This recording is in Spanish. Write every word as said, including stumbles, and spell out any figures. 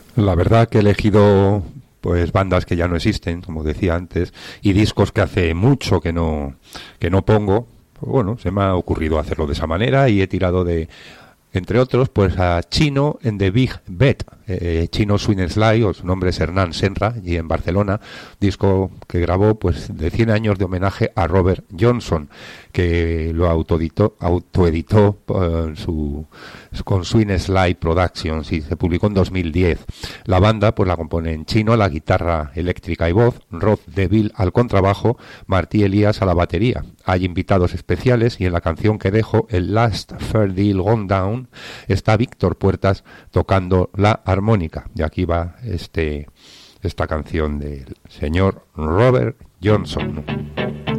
La verdad que he elegido pues bandas que ya no existen, como decía antes, y discos que hace mucho que no que no pongo. Pues bueno, se me ha ocurrido hacerlo de esa manera y he tirado de, entre otros, pues a Chino en The Big Bet, eh, Chino Swing Slide, o su nombre es Hernán Senra, y en Barcelona, disco que grabó pues de cien años de homenaje a Robert Johnson, que lo autoeditó, autoeditó uh, su, con Swing Slide Productions y se publicó en dos mil diez. La banda pues la componen Chino a la guitarra eléctrica y voz, Rod DeVille al contrabajo, Martí Elías a la batería. Hay invitados especiales y en la canción que dejo, el Last Fair Deal Gone Down, está Víctor Puertas tocando la armónica. Y aquí va este esta canción del señor Robert Johnson.